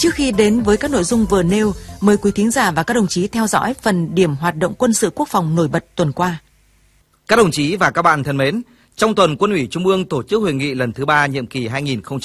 Trước khi đến với các nội dung vừa nêu, mời quý thính giả và các đồng chí theo dõi phần điểm hoạt động quân sự quốc phòng nổi bật tuần qua. Các đồng chí và các bạn thân mến, trong tuần Quân ủy Trung ương tổ chức hội nghị lần thứ 3 nhiệm kỳ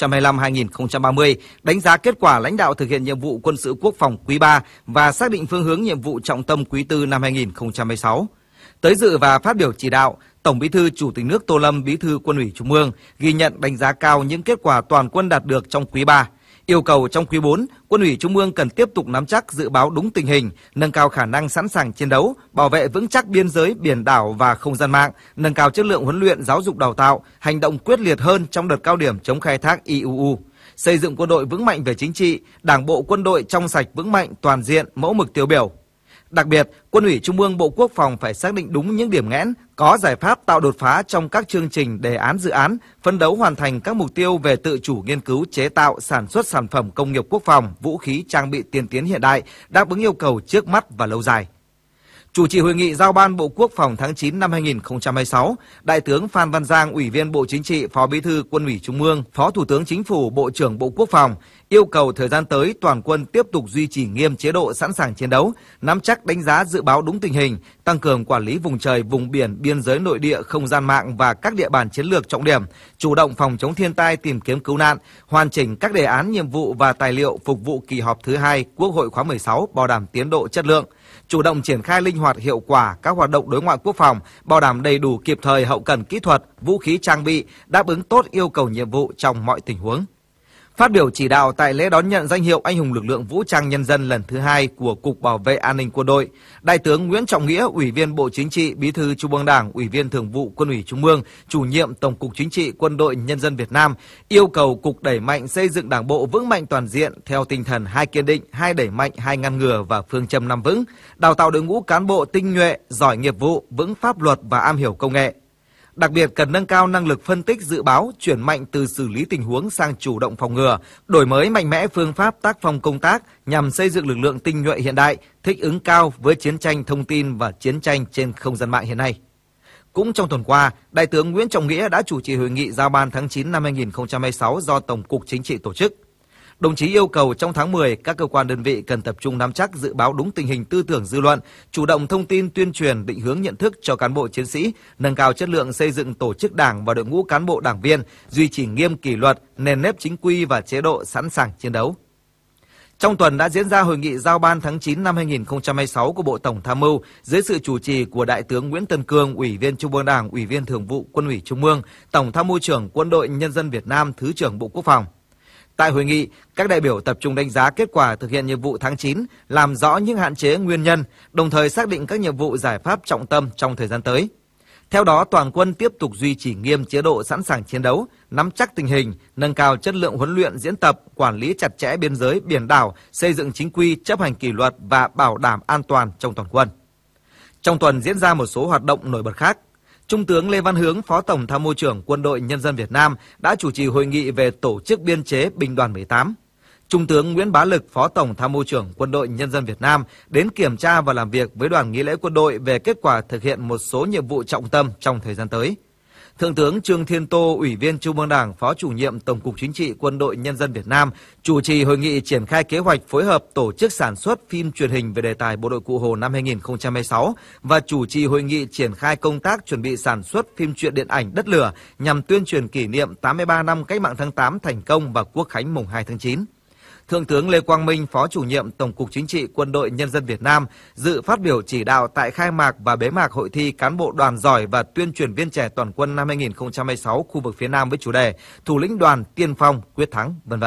2025-2030, đánh giá kết quả lãnh đạo thực hiện nhiệm vụ quân sự quốc phòng quý 3 và xác định phương hướng nhiệm vụ trọng tâm quý 4 năm 2016. Tới dự và phát biểu chỉ đạo, Tổng Bí thư Chủ tịch nước Tô Lâm, Bí thư Quân ủy Trung ương ghi nhận đánh giá cao những kết quả toàn quân đạt được trong quý 3. Yêu cầu trong quý 4, Quân ủy Trung ương cần tiếp tục nắm chắc dự báo đúng tình hình, nâng cao khả năng sẵn sàng chiến đấu, bảo vệ vững chắc biên giới, biển đảo và không gian mạng, nâng cao chất lượng huấn luyện giáo dục đào tạo, hành động quyết liệt hơn trong đợt cao điểm chống khai thác IUU, xây dựng quân đội vững mạnh về chính trị, Đảng bộ quân đội trong sạch vững mạnh, toàn diện, mẫu mực tiêu biểu. Đặc biệt, Quân ủy Trung ương Bộ Quốc phòng phải xác định đúng những điểm nghẽn, có giải pháp tạo đột phá trong các chương trình, đề án dự án, phấn đấu hoàn thành các mục tiêu về tự chủ nghiên cứu, chế tạo, sản xuất sản phẩm công nghiệp quốc phòng, vũ khí, trang bị tiên tiến hiện đại, đáp ứng yêu cầu trước mắt và lâu dài. Chủ trì hội nghị giao ban Bộ Quốc phòng tháng 9 năm 2026, Đại tướng Phan Văn Giang, Ủy viên Bộ Chính trị, Phó Bí thư Quân ủy Trung ương, Phó Thủ tướng Chính phủ, Bộ trưởng Bộ Quốc phòng yêu cầu thời gian tới toàn quân tiếp tục duy trì nghiêm chế độ sẵn sàng chiến đấu, nắm chắc đánh giá dự báo đúng tình hình, tăng cường quản lý vùng trời, vùng biển, biên giới nội địa, không gian mạng và các địa bàn chiến lược trọng điểm, chủ động phòng chống thiên tai, tìm kiếm cứu nạn, hoàn chỉnh các đề án nhiệm vụ và tài liệu phục vụ kỳ họp thứ 2 Quốc hội khóa 16, bảo đảm tiến độ chất lượng. Chủ động triển khai linh hoạt hiệu quả các hoạt động đối ngoại quốc phòng, bảo đảm đầy đủ kịp thời hậu cần kỹ thuật, vũ khí trang bị, đáp ứng tốt yêu cầu nhiệm vụ trong mọi tình huống. Phát biểu chỉ đạo tại lễ đón nhận danh hiệu Anh hùng lực lượng vũ trang nhân dân lần thứ 2 của Cục Bảo vệ An ninh Quân đội, Đại tướng Nguyễn Trọng Nghĩa, Ủy viên Bộ Chính trị, Bí thư Trung ương Đảng, Ủy viên Thường vụ Quân ủy Trung ương, Chủ nhiệm Tổng cục Chính trị Quân đội Nhân dân Việt Nam yêu cầu Cục đẩy mạnh xây dựng Đảng bộ vững mạnh toàn diện theo tinh thần 2 kiên định, 2 đẩy mạnh, 2 ngăn ngừa và phương châm 5 vững, đào tạo đội ngũ cán bộ tinh nhuệ, giỏi nghiệp vụ, vững pháp luật và am hiểu công nghệ. Đặc biệt cần nâng cao năng lực phân tích dự báo, chuyển mạnh từ xử lý tình huống sang chủ động phòng ngừa, đổi mới mạnh mẽ phương pháp tác phong công tác nhằm xây dựng lực lượng tinh nhuệ hiện đại, thích ứng cao với chiến tranh thông tin và chiến tranh trên không gian mạng hiện nay. Cũng trong tuần qua, Đại tướng Nguyễn Trọng Nghĩa đã chủ trì hội nghị giao ban tháng 9 năm 2026 do Tổng cục Chính trị tổ chức. Đồng chí yêu cầu trong tháng 10, các cơ quan đơn vị cần tập trung nắm chắc dự báo đúng tình hình tư tưởng dư luận, chủ động thông tin tuyên truyền định hướng nhận thức cho cán bộ chiến sĩ, nâng cao chất lượng xây dựng tổ chức đảng và đội ngũ cán bộ đảng viên, duy trì nghiêm kỷ luật, nền nếp chính quy và chế độ sẵn sàng chiến đấu. Trong tuần đã diễn ra hội nghị giao ban tháng 9 năm 2026 của Bộ Tổng Tham mưu dưới sự chủ trì của Đại tướng Nguyễn Tân Cương, Ủy viên Trung ương Đảng, Ủy viên Thường vụ Quân ủy Trung ương, Tổng Tham mưu trưởng Quân đội Nhân dân Việt Nam, Thứ trưởng Bộ Quốc phòng. Tại hội nghị, các đại biểu tập trung đánh giá kết quả thực hiện nhiệm vụ tháng 9, làm rõ những hạn chế nguyên nhân, đồng thời xác định các nhiệm vụ giải pháp trọng tâm trong thời gian tới. Theo đó, toàn quân tiếp tục duy trì nghiêm chế độ sẵn sàng chiến đấu, nắm chắc tình hình, nâng cao chất lượng huấn luyện diễn tập, quản lý chặt chẽ biên giới, biển đảo, xây dựng chính quy, chấp hành kỷ luật và bảo đảm an toàn trong toàn quân. Trong tuần diễn ra một số hoạt động nổi bật khác. Trung tướng Lê Văn Hướng, Phó Tổng Tham mưu trưởng Quân đội Nhân dân Việt Nam đã chủ trì hội nghị về tổ chức biên chế binh đoàn 18. Trung tướng Nguyễn Bá Lực, Phó Tổng Tham mưu trưởng Quân đội Nhân dân Việt Nam đến kiểm tra và làm việc với đoàn nghi lễ quân đội về kết quả thực hiện một số nhiệm vụ trọng tâm trong thời gian tới. Thượng tướng Trương Thiên Tô, Ủy viên Trung ương Đảng, Phó Chủ nhiệm Tổng cục Chính trị Quân đội Nhân dân Việt Nam chủ trì hội nghị triển khai kế hoạch phối hợp tổ chức sản xuất phim truyền hình về đề tài Bộ đội Cụ Hồ năm 2026 và chủ trì hội nghị triển khai công tác chuẩn bị sản xuất phim truyện điện ảnh Đất Lửa nhằm tuyên truyền kỷ niệm 83 năm Cách mạng tháng 8 thành công và Quốc khánh mùng 2 tháng 9. Thượng tướng Lê Quang Minh, Phó Chủ nhiệm Tổng cục Chính trị Quân đội Nhân dân Việt Nam dự phát biểu chỉ đạo tại khai mạc và bế mạc hội thi cán bộ đoàn giỏi và tuyên truyền viên trẻ toàn quân năm 2026 khu vực phía Nam với chủ đề Thủ lĩnh đoàn tiên phong quyết thắng, v.v.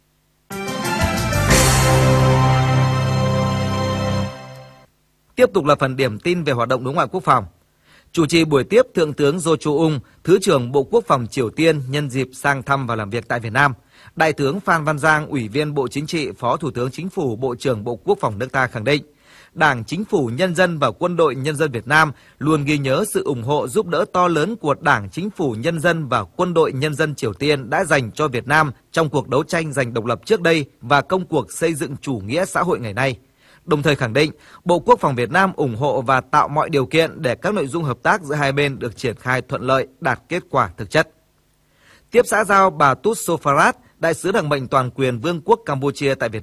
Tiếp tục là phần điểm tin về hoạt động đối ngoại quốc phòng. Chủ trì buổi tiếp Thượng tướng Do Chu Ung, Thứ trưởng Bộ Quốc phòng Triều Tiên nhân dịp sang thăm và làm việc tại Việt Nam. Đại tướng Phan Văn Giang, Ủy viên Bộ Chính trị, Phó Thủ tướng Chính phủ, Bộ trưởng Bộ Quốc phòng nước ta khẳng định, Đảng, Chính phủ, Nhân dân và Quân đội Nhân dân Việt Nam luôn ghi nhớ sự ủng hộ giúp đỡ to lớn của Đảng, Chính phủ, Nhân dân và Quân đội Nhân dân Triều Tiên đã dành cho Việt Nam trong cuộc đấu tranh giành độc lập trước đây và công cuộc xây dựng chủ nghĩa xã hội ngày nay. Đồng thời khẳng định, Bộ Quốc phòng Việt Nam ủng hộ và tạo mọi điều kiện để các nội dung hợp tác giữa hai bên được triển khai thuận lợi, đạt kết quả thực chất. Tiếp xã giao bà Tut Sofarat, Đại sứ đặc mệnh toàn quyền Vương quốc Campuchia tại Việt